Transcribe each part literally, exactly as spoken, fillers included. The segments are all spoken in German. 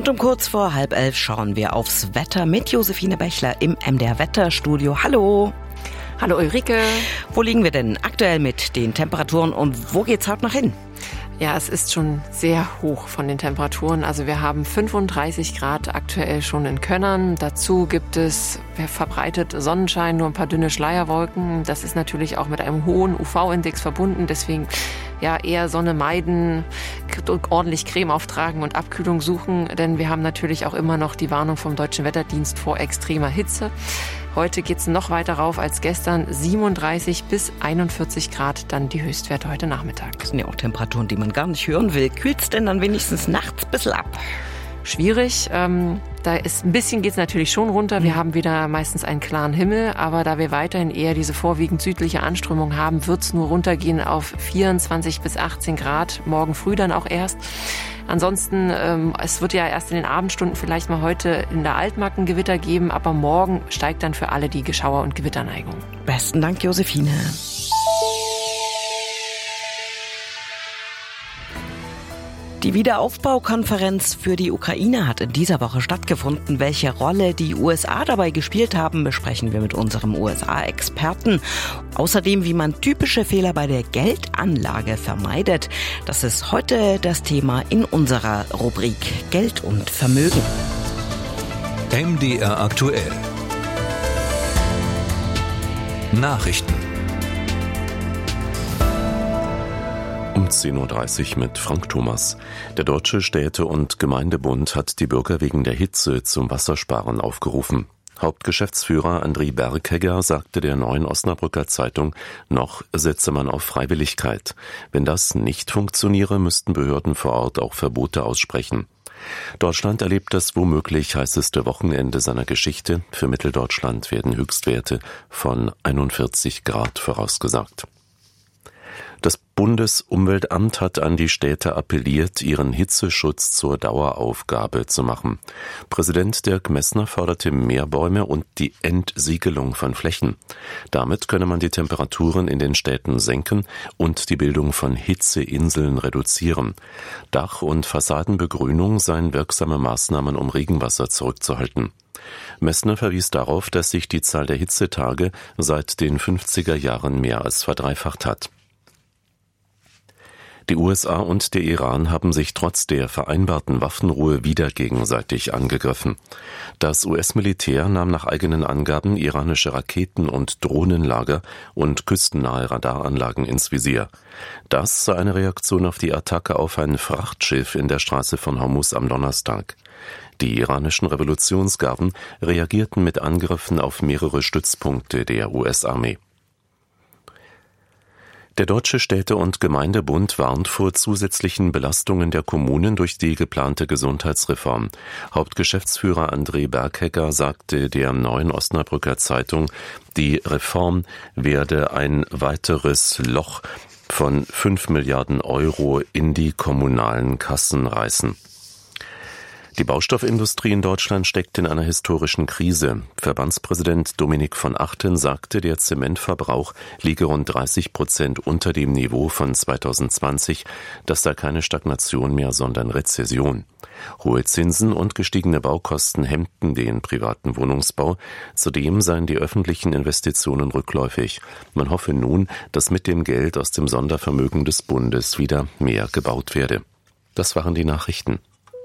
Und um kurz vor halb elf schauen wir aufs Wetter mit Josephine Bechler im M D R Wetterstudio. Hallo. Hallo Ulrike. Wo liegen wir denn aktuell mit den Temperaturen und wo geht's heute noch hin? Ja, es ist schon sehr hoch von den Temperaturen. Also wir haben fünfunddreißig Grad aktuell schon in Könnern. Dazu gibt es verbreitet Sonnenschein, nur ein paar dünne Schleierwolken. Das ist natürlich auch mit einem hohen U V-Index verbunden. Deswegen ja eher Sonne meiden, ordentlich Creme auftragen und Abkühlung suchen. Denn wir haben natürlich auch immer noch die Warnung vom Deutschen Wetterdienst vor extremer Hitze. Heute geht's noch weiter rauf als gestern. siebenunddreißig bis einundvierzig Grad, dann die Höchstwerte heute Nachmittag. Das sind ja auch Temperaturen, die man gar nicht hören will. Kühlt's denn dann wenigstens nachts ein bisschen ab? Schwierig. Ähm, da ist ein bisschen geht's natürlich schon runter. Wir mhm. haben wieder meistens einen klaren Himmel, aber da wir weiterhin eher diese vorwiegend südliche Anströmung haben, wird's nur runtergehen auf vierundzwanzig bis achtzehn Grad. Morgen früh dann auch erst. Ansonsten, ähm, es wird ja erst in den Abendstunden vielleicht mal heute in der Altmark ein Gewitter geben, aber morgen steigt dann für alle die Geschauer- und Gewitterneigung. Besten Dank, Josephine. Die Wiederaufbaukonferenz für die Ukraine hat in dieser Woche stattgefunden. Welche Rolle die U S A dabei gespielt haben, besprechen wir mit unserem U S A-Experten. Außerdem, wie man typische Fehler bei der Geldanlage vermeidet. Das ist heute das Thema in unserer Rubrik Geld und Vermögen. M D R aktuell. Nachrichten. Um zehn Uhr dreißig mit Frank Thomas. Der Deutsche Städte- und Gemeindebund hat die Bürger wegen der Hitze zum Wassersparen aufgerufen. Hauptgeschäftsführer André Berghegger sagte der Neuen Osnabrücker Zeitung, noch setze man auf Freiwilligkeit. Wenn das nicht funktioniere, müssten Behörden vor Ort auch Verbote aussprechen. Deutschland erlebt das womöglich heißeste Wochenende seiner Geschichte. Für Mitteldeutschland werden Höchstwerte von einundvierzig Grad vorausgesagt. Das Bundesumweltamt hat an die Städte appelliert, ihren Hitzeschutz zur Daueraufgabe zu machen. Präsident Dirk Messner forderte mehr Bäume und die Entsiegelung von Flächen. Damit könne man die Temperaturen in den Städten senken und die Bildung von Hitzeinseln reduzieren. Dach- und Fassadenbegrünung seien wirksame Maßnahmen, um Regenwasser zurückzuhalten. Messner verwies darauf, dass sich die Zahl der Hitzetage seit den fünfziger Jahren mehr als verdreifacht hat. Die U S A und der Iran haben sich trotz der vereinbarten Waffenruhe wieder gegenseitig angegriffen. Das U S-Militär nahm nach eigenen Angaben iranische Raketen- und Drohnenlager und küstennahe Radaranlagen ins Visier. Das sei eine Reaktion auf die Attacke auf ein Frachtschiff in der Straße von Hormuz am Donnerstag. Die iranischen Revolutionsgarden reagierten mit Angriffen auf mehrere Stützpunkte der U S-Armee. Der Deutsche Städte- und Gemeindebund warnt vor zusätzlichen Belastungen der Kommunen durch die geplante Gesundheitsreform. Hauptgeschäftsführer André Berghegger sagte der Neuen Osnabrücker Zeitung, die Reform werde ein weiteres Loch von fünf Milliarden Euro in die kommunalen Kassen reißen. Die Baustoffindustrie in Deutschland steckt in einer historischen Krise. Verbandspräsident Dominik von Achten sagte, der Zementverbrauch liege rund dreißig Prozent unter dem Niveau von zweitausendzwanzig. Das sei keine Stagnation mehr, sondern Rezession. Hohe Zinsen und gestiegene Baukosten hemmten den privaten Wohnungsbau. Zudem seien die öffentlichen Investitionen rückläufig. Man hoffe nun, dass mit dem Geld aus dem Sondervermögen des Bundes wieder mehr gebaut werde. Das waren die Nachrichten.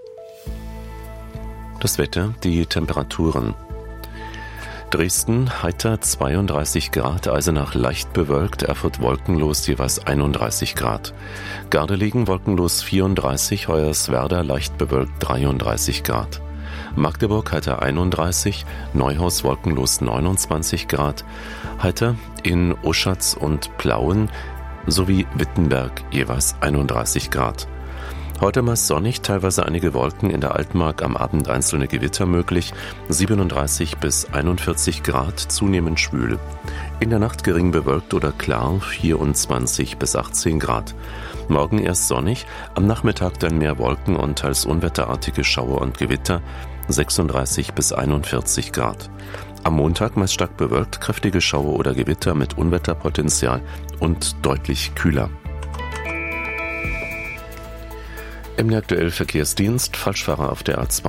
Das Wetter, die Temperaturen. Dresden heiter zweiunddreißig Grad, Eisenach leicht bewölkt, Erfurt wolkenlos jeweils einunddreißig Grad. Gardelegen wolkenlos vierunddreißig, Hoyerswerda leicht bewölkt dreiunddreißig Grad. Magdeburg heiter einunddreißig, Neuhaus wolkenlos neunundzwanzig Grad. Heiter in Oschatz und Plauen sowie Wittenberg jeweils einunddreißig Grad. Heute meist sonnig, teilweise einige Wolken, in der Altmark am Abend einzelne Gewitter möglich, siebenunddreißig bis einundvierzig Grad, zunehmend schwül. In der Nacht gering bewölkt oder klar, vierundzwanzig bis achtzehn Grad. Morgen erst sonnig, am Nachmittag dann mehr Wolken und teils unwetterartige Schauer und Gewitter, sechsunddreißig bis einundvierzig Grad. Am Montag meist stark bewölkt, kräftige Schauer oder Gewitter mit Unwetterpotenzial und deutlich kühler. M D R aktuell Verkehrsdienst, Falschfahrer auf der A zwei.